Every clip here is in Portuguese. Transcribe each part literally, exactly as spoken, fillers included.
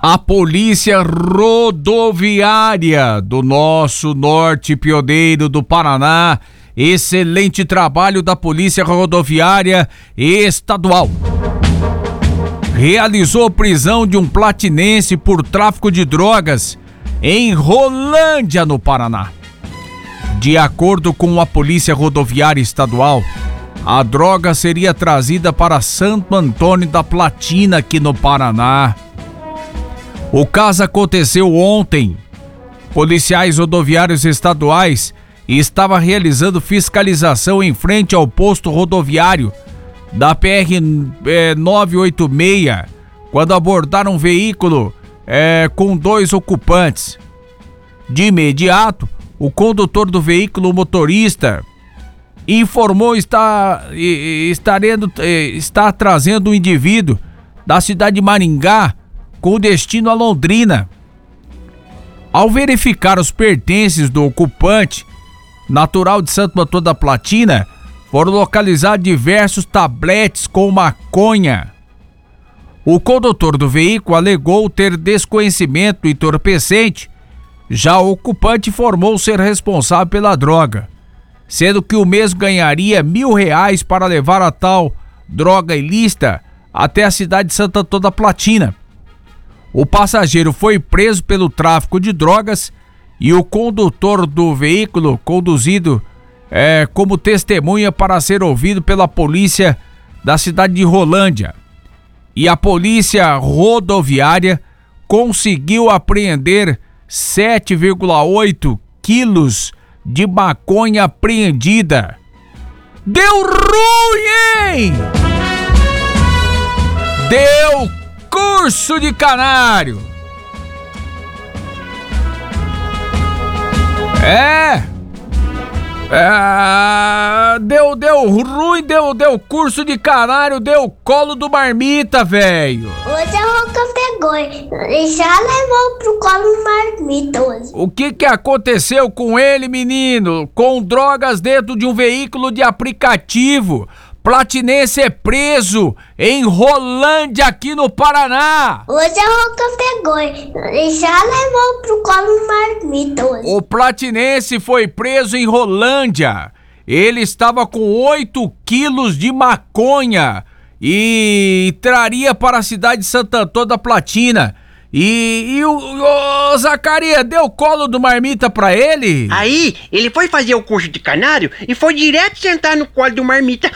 A Polícia Rodoviária do nosso norte pioneiro do Paraná, excelente trabalho da Polícia Rodoviária Estadual, realizou prisão de um platinense por tráfico de drogas em Rolândia, no Paraná. De acordo com a Polícia Rodoviária Estadual, a droga seria trazida para Santo Antônio da Platina, aqui no Paraná. O caso aconteceu ontem. Policiais rodoviários estaduais estavam realizando fiscalização em frente ao posto rodoviário da P R novecentos e oitenta e seis, quando abordaram um veículo é, com dois ocupantes. De imediato, o condutor do veículo, o motorista, informou estar, estarendo, está trazendo um indivíduo da cidade de Maringá com destino a Londrina. Ao verificar os pertences do ocupante, natural de Santo Antônio da Platina, foram localizados diversos tabletes com maconha. O condutor do veículo alegou ter desconhecimento entorpecente. Já o ocupante informou ser responsável pela droga, sendo que o mesmo ganharia mil reais para levar a tal droga ilícita até a cidade de Santo Antônio da Platina. O passageiro foi preso pelo tráfico de drogas e o condutor do veículo conduzido é, como testemunha para ser ouvido pela polícia da cidade de Rolândia. E a Polícia Rodoviária conseguiu apreender sete vírgula oito quilos de maconha apreendida. Deu ruim, hein? Deu curso de canário. É. É, deu, deu ruim, deu, deu curso de canário, deu colo do marmita, velho. Hoje a Roca pegou e já levou pro colo do marmita hoje. O que que aconteceu com ele, menino? Com drogas dentro de um veículo de aplicativo. Platinense é preso em Rolândia, aqui no Paraná. Hoje a Roca pegou e já levou pro colo do marmita hoje. O platinense foi preso em Rolândia. Ele estava com oito quilos de maconha e traria para a cidade de Santo Antônio da Platina. E, e o, o Zacarias deu colo do marmita pra ele? Aí, ele foi fazer o curso de canário e foi direto sentar no colo do marmita.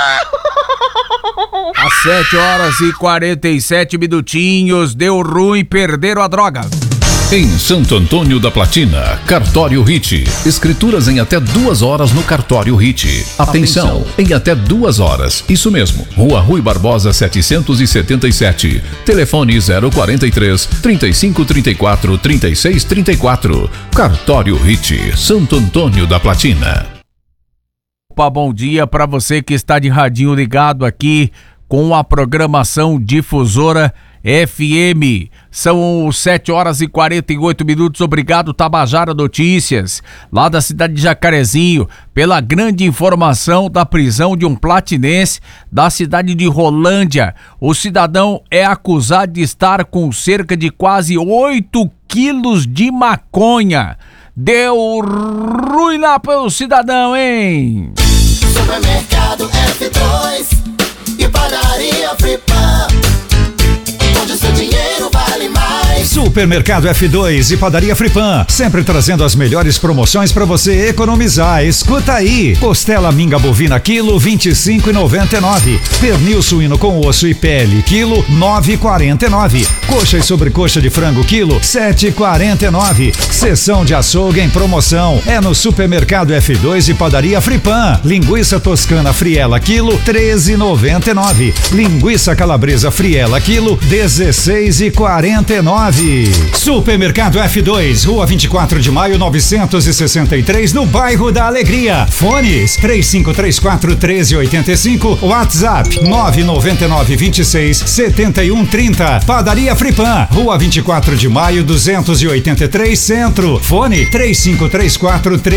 Às sete horas e quarenta e sete minutinhos, deu ruim, perderam a droga. Em Santo Antônio da Platina, Cartório Hit. Escrituras em até duas horas no Cartório Hit. Atenção, em até duas horas. Isso mesmo. Rua Rui Barbosa setecentos e setenta e sete. Telefone zero quarenta e três, trinta e cinco, trinta e quatro, trinta e seis, trinta e quatro. Cartório Hit, Santo Antônio da Platina. Opa, bom dia para você que está de radinho ligado aqui com a programação Difusora F M. São sete horas e quarenta e oito minutos. Obrigado, Tabajara Notícias, lá da cidade de Jacarezinho, pela grande informação da prisão de um platinense da cidade de Rolândia. O cidadão é acusado de estar com cerca de quase oito quilos de maconha. Deu ruim lá pelo cidadão, hein? Supermercado F dois e padaria Fripan, onde o seu dinheiro vale mais. Supermercado F dois e padaria Fripan, sempre trazendo as melhores promoções para você economizar. Escuta aí: costela minga bovina quilo vinte e cinco e noventa e nove, pernil suíno com osso e pele quilo nove e quarenta e nove, coxa e sobrecoxa de frango quilo sete e quarenta e nove. Seção de açougue em promoção é no Supermercado F dois e padaria Fripan. Linguiça toscana friela quilo treze e noventa e nove, linguiça calabresa friela quilo dezesseis e quarenta e nove. Supermercado F dois, Rua vinte e quatro de maio, novecentos e sessenta e três, no bairro da Alegria. Fones três cinco três quatro, um três oito cinco, WhatsApp nove nove nove, vinte e seis, setenta e um, trinta. Padaria Fripan, Rua vinte e quatro de maio, duzentos e oitenta e três, Centro. Fone três cinco três quatro, três